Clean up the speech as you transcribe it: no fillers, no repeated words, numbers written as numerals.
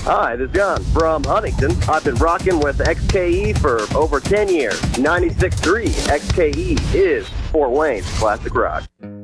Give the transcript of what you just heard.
Hi, this is John from Huntington. I've been rocking with XKE for over 10 years. 96.3 XKE is Fort Wayne's classic rock.